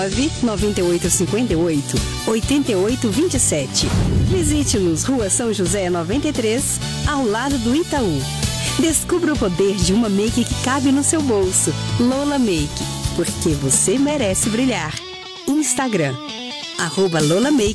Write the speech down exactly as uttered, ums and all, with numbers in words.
nove nove oito cinco oito oito oito dois sete. Visite-nos, Rua São José noventa e três, ao lado do Itaú. Descubra o poder de uma make que cabe no seu bolso. Lola Make, porque você merece brilhar. Instagram, arroba Lola Make.